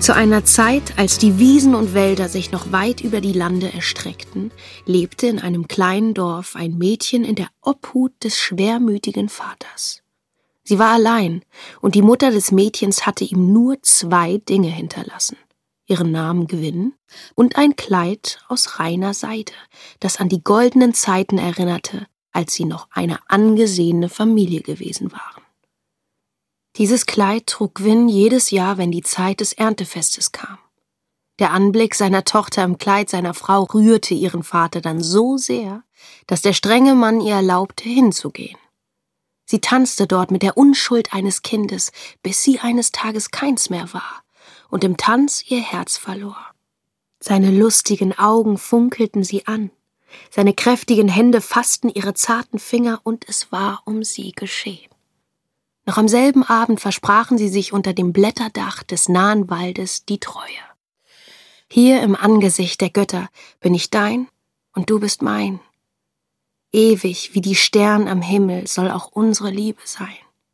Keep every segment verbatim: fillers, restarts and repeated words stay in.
Zu einer Zeit, als die Wiesen und Wälder sich noch weit über die Lande erstreckten, lebte in einem kleinen Dorf ein Mädchen in der Obhut des schwermütigen Vaters. Sie war allein, und die Mutter des Mädchens hatte ihm nur zwei Dinge hinterlassen: ihren Namen Gwyn und ein Kleid aus reiner Seide, das an die goldenen Zeiten erinnerte, als sie noch eine angesehene Familie gewesen waren. Dieses Kleid trug Gwyn jedes Jahr, wenn die Zeit des Erntefestes kam. Der Anblick seiner Tochter im Kleid seiner Frau rührte ihren Vater dann so sehr, dass der strenge Mann ihr erlaubte, hinzugehen. Sie tanzte dort mit der Unschuld eines Kindes, bis sie eines Tages keins mehr war und im Tanz ihr Herz verlor. Seine lustigen Augen funkelten sie an, seine kräftigen Hände fassten ihre zarten Finger, und es war um sie geschehen. Noch am selben Abend versprachen sie sich unter dem Blätterdach des nahen Waldes die Treue. Hier im Angesicht der Götter bin ich dein und du bist mein. Ewig wie die Stern am Himmel soll auch unsere Liebe sein.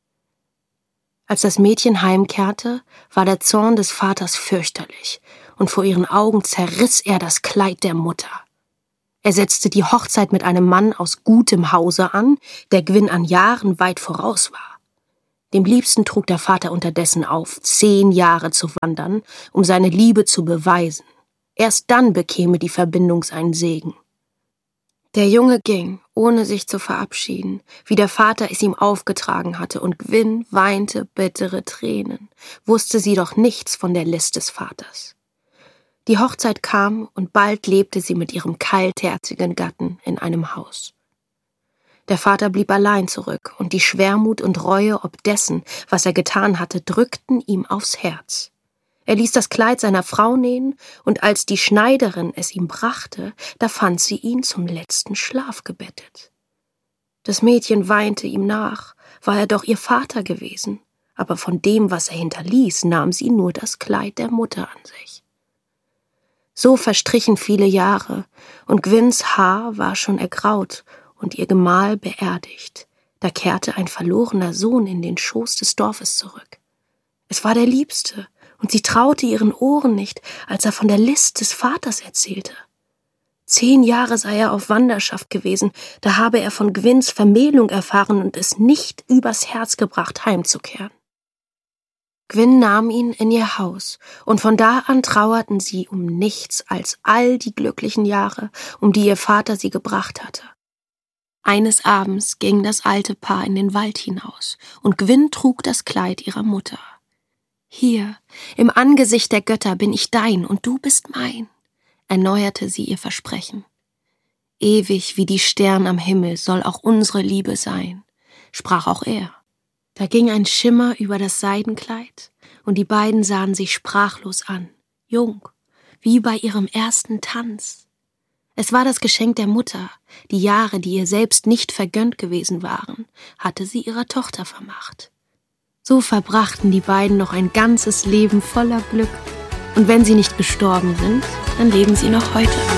Als das Mädchen heimkehrte, war der Zorn des Vaters fürchterlich, und vor ihren Augen zerriss er das Kleid der Mutter. Er setzte die Hochzeit mit einem Mann aus gutem Hause an, der Gwyn an Jahren weit voraus war. Dem Liebsten trug der Vater unterdessen auf, zehn Jahre zu wandern, um seine Liebe zu beweisen. Erst dann bekäme die Verbindung seinen Segen. Der Junge ging, ohne sich zu verabschieden, wie der Vater es ihm aufgetragen hatte, und Gwyn weinte bittere Tränen, wusste sie doch nichts von der List des Vaters. Die Hochzeit kam, und bald lebte sie mit ihrem kaltherzigen Gatten in einem Haus. Der Vater blieb allein zurück, und die Schwermut und Reue ob dessen, was er getan hatte, drückten ihm aufs Herz. Er ließ das Kleid seiner Frau nähen, und als die Schneiderin es ihm brachte, da fand sie ihn zum letzten Schlaf gebettet. Das Mädchen weinte ihm nach, war er doch ihr Vater gewesen, aber von dem, was er hinterließ, nahm sie nur das Kleid der Mutter an sich. So verstrichen viele Jahre, und Gwyns Haar war schon ergraut und ihr Gemahl beerdigt. Da kehrte ein verlorener Sohn in den Schoß des Dorfes zurück. Es war der Liebste, und sie traute ihren Ohren nicht, als er von der List des Vaters erzählte. Zehn Jahre sei er auf Wanderschaft gewesen, da habe er von Gwyns Vermählung erfahren und es nicht übers Herz gebracht, heimzukehren. Gwyn nahm ihn in ihr Haus, und von da an trauerten sie um nichts als all die glücklichen Jahre, um die ihr Vater sie gebracht hatte. Eines Abends ging das alte Paar in den Wald hinaus, und Gwyn trug das Kleid ihrer Mutter. »Hier, im Angesicht der Götter bin ich dein und du bist mein«, erneuerte sie ihr Versprechen. »Ewig wie die Stern am Himmel soll auch unsere Liebe sein«, sprach auch er. Da ging ein Schimmer über das Seidenkleid, und die beiden sahen sich sprachlos an, jung, wie bei ihrem ersten Tanz. Es war das Geschenk der Mutter, die Jahre, die ihr selbst nicht vergönnt gewesen waren, hatte sie ihrer Tochter vermacht. So verbrachten die beiden noch ein ganzes Leben voller Glück, und wenn sie nicht gestorben sind, dann leben sie noch heute.